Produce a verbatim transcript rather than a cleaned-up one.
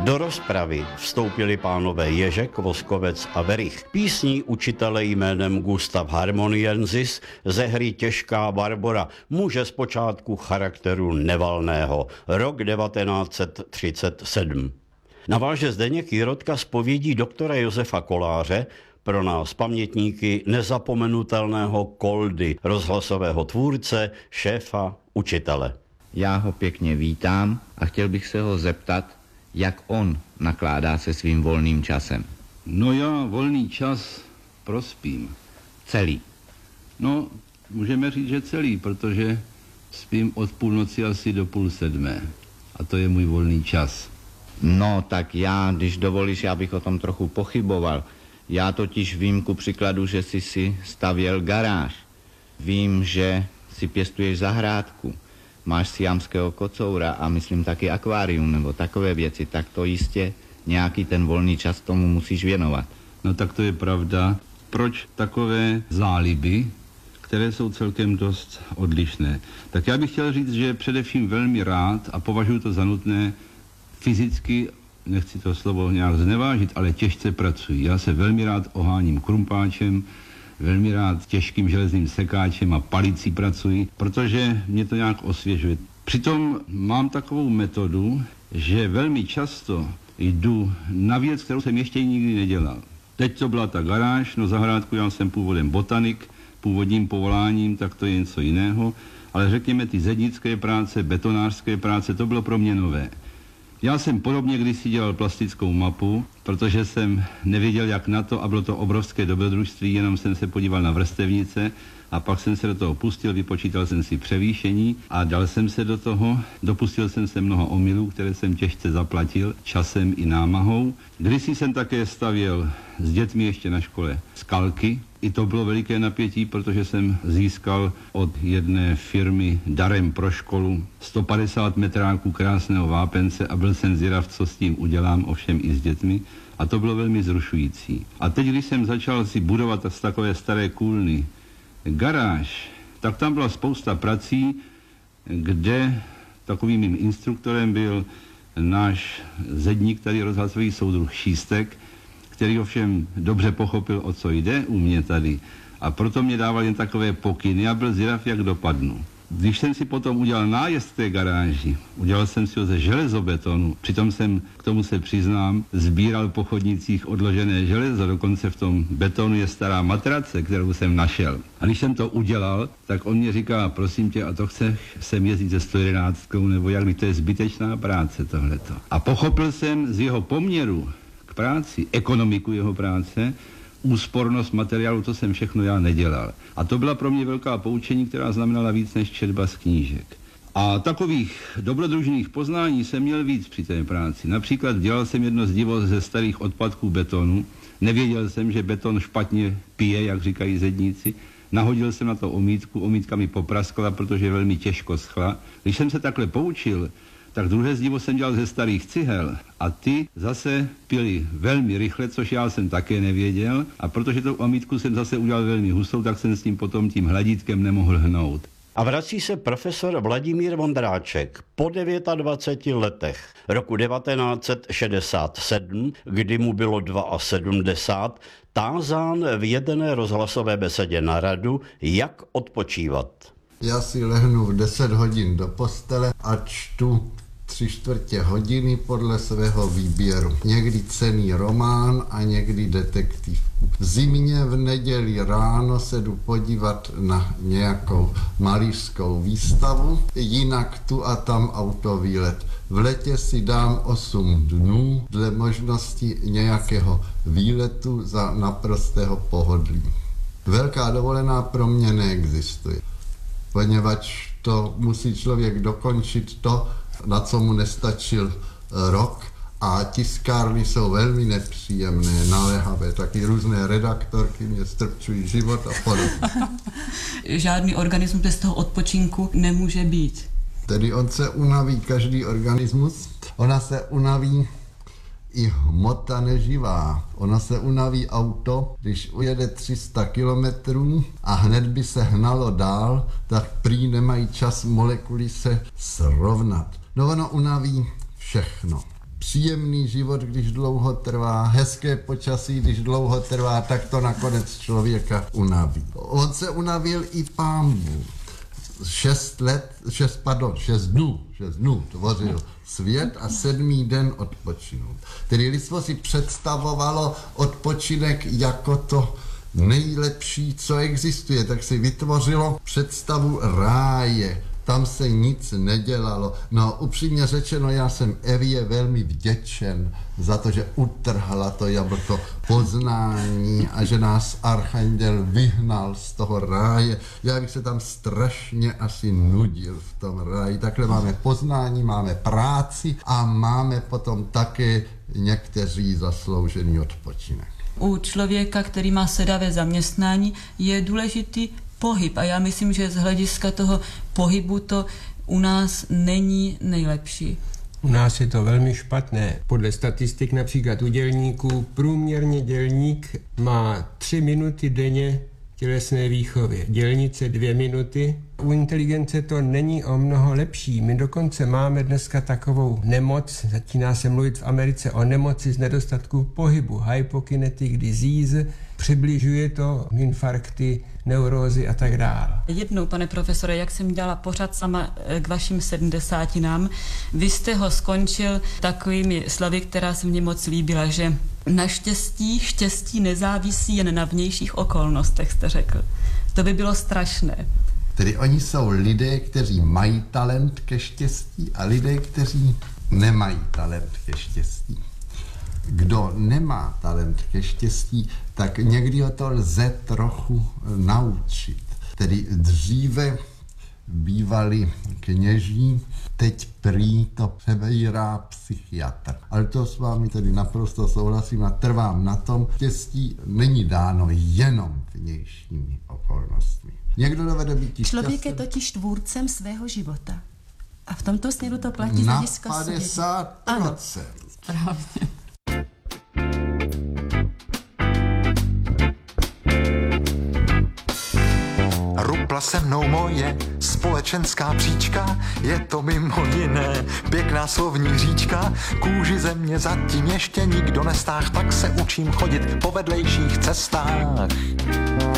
Do rozpravy vstoupili pánové Ježek, Voskovec a Werich. Písní učitele jménem Gustav Harmoniensis ze hry Těžká Barbora, muže zpočátku charakteru nevalného, rok devatenáct set třicet sedm. Naváže Zdeněk Jirotka z povědí doktora Josefa Koláře, pro nás pamětníky nezapomenutelného Koldy, rozhlasového tvůrce, šéfa, učitele. Já ho pěkně vítám a chtěl bych se ho zeptat, jak on nakládá se svým volným časem. No já volný čas prospím. Celý. No, můžeme říct, že celý, protože spím od půlnoci asi do půl sedmé. A to je můj volný čas. No, tak já, když dovolíš, já bych o tom trochu pochyboval. Já totiž vím ku příkladu, že jsi si stavěl garáž. Vím, že si pěstuješ zahrádku. Máš siamského kocoura a myslím taky akvárium nebo takové věci, tak to jistě nějaký ten volný čas tomu musíš věnovat. No tak to je pravda. Proč takové záliby, které jsou celkem dost odlišné? Tak já bych chtěl říct, že především velmi rád a považuji to za nutné fyzicky, nechci to slovo nějak znevážit, ale těžce pracuji. Já se velmi rád oháním krumpáčem, velmi rád těžkým železným sekáčem a palicí pracuji, protože mě to nějak osvěžuje. Přitom mám takovou metodu, že velmi často jdu na věc, kterou jsem ještě nikdy nedělal. Teď to byla ta garáž, no zahrádku, já jsem původem botanik, původním povoláním, tak to je něco jiného, ale řekněme ty zednické práce, betonářské práce, to bylo pro mě nové. Já jsem podobně kdysi dělal plastickou mapu, protože jsem nevěděl, jak na to, a bylo to obrovské dobrodružství, jenom jsem se podíval na vrstevnice a pak jsem se do toho pustil, vypočítal jsem si převýšení a dal jsem se do toho. Dopustil jsem se mnoho omylů, které jsem těžce zaplatil časem i námahou. Kdysi jsem také stavěl s dětmi ještě na škole skalky. I to bylo veliké napětí, protože jsem získal od jedné firmy darem pro školu sto padesát metráků krásného vápence a byl jsem zvědav, co s tím udělám, ovšem i s dětmi. A to bylo velmi zrušující. A teď, když jsem začal si budovat z takové staré kůlny garáž, tak tam byla spousta prací, kde takovým mým instruktorem byl náš zedník, tady rozhlasový soudruh Šístek, který ovšem dobře pochopil, o co jde u mě tady. A proto mě dával jen takové pokyny. Já byl zvědav, jak dopadnu. Když jsem si potom udělal nájezd té garáži, udělal jsem si ho ze železobetonu, přitom jsem, k tomu se přiznám, sbíral po chodnicích odložené železo, dokonce v tom betonu je stará matrace, kterou jsem našel. A když jsem to udělal, tak on mě říká, prosím tě, a to chceš sem jezdit ze sto jedenáctkou, nebo jak, to je zbytečná práce tohleto. A pochopil jsem z jeho poměru k práci, ekonomiku jeho práce, úspornost materiálu, to jsem všechno já nedělal. A to byla pro mě velká poučení, která znamenala víc než četba z knížek. A takových dobrodružných poznání jsem měl víc při té práci. Například dělal jsem jedno zdivo ze starých odpadků betonu. Nevěděl jsem, že beton špatně pije, jak říkají zedníci. Nahodil jsem na to omítku, omítka mi popraskla, protože velmi těžko schla. Když jsem se takhle poučil, tak druhé zdivo jsem dělal ze starých cihel a ty zase pily velmi rychle, což já jsem také nevěděl, a protože tu omítku jsem zase udělal velmi hustou, tak jsem s tím potom tím hladítkem nemohl hnout. A vrací se profesor Vladimír Vondráček po dvaceti devíti letech roku devatenáct set šedesát sedm, kdy mu bylo sedmdesát dva, tázán v jedné rozhlasové besedě na radu, jak odpočívat. Já si lehnu v deset hodin do postele a čtu tři čtvrtě hodiny podle svého výběru. Někdy cenný román a někdy detektivku. V zimě v neděli ráno se jdu podívat na nějakou malířskou výstavu, jinak tu a tam autovýlet. V letě si dám osm dnů dle možnosti nějakého výletu za naprostého pohodlí. Velká dovolená pro mě neexistuje, poněvadž to musí člověk dokončit to, na co mu nestačil rok, a tiskárny jsou velmi nepříjemné, naléhavé, taky různé redaktorky mě strpčují život a podobně. Žádný organismus bez toho odpočinku nemůže být. Tedy on se unaví, každý organismus, ona se unaví i hmota neživá. Ono se unaví auto, když ujede tři sta kilometrů a hned by se hnalo dál, tak prý nemají čas molekuly se srovnat. No ono unaví všechno. příjemný život, když dlouho trvá, hezké počasí, když dlouho trvá, tak to nakonec člověka unaví. On se unavil i Pán Bůh. Šest let, šest, pardon, šest dnů, šest dnů tvořil svět a sedmý den odpočinul. Tedy lidstvo si představovalo odpočinek jako to nejlepší, co existuje, tak si vytvořilo představu ráje. Tam se nic nedělalo. No upřímně řečeno, já jsem Evě velmi vděčen za to, že utrhla to jablko poznání a že nás archanděl vyhnal z toho ráje. Já bych se tam strašně asi nudil v tom ráji. Takhle máme poznání, máme práci a máme potom také někteří zasloužený odpočinek. U člověka, který má sedavé zaměstnání, je důležitý pohyb a já myslím, že z hlediska toho pohybu to u nás není nejlepší. U nás je to velmi špatné. Podle statistik například u dělníků průměrně dělník má tři minuty denně tělesné výchově. Dělnice dvě minuty. U inteligence to není o mnoho lepší. My dokonce máme dneska takovou nemoc, začíná se mluvit v Americe o nemoci z nedostatku pohybu, hypokinetic disease, přibližuje to infarkty, neurózy a tak dále. Jednou, pane profesore, jak jsem dělala pořad sama k vašim sedmdesátinám, vy jste ho skončil takovými slovy, která se mně moc líbila, že naštěstí štěstí nezávisí jen na vnějších okolnostech, jste řekl. To by bylo strašné. Tedy oni jsou lidé, kteří mají talent ke štěstí a lidé, kteří nemají talent ke štěstí. Kdo nemá talent ke štěstí, tak někdy ho to lze trochu naučit. Tedy dříve bývali kněží, teď prý to přebírá psychiatr. Ale to s vámi tedy naprosto souhlasím a trvám na tom, štěstí není dáno jenom vnějšími okolnostmi. Někdo dovede být Člověk je totiž tvůrcem svého života. A v tomto směru to platí z hlediska na padesát procent. Ano, správně. Rupla se mnou moje společenská příčka, je to mimo jiné pěkná slovní říčka. Kůži země zatím ještě nikdo nestáh, tak se učím chodit po vedlejších cestách.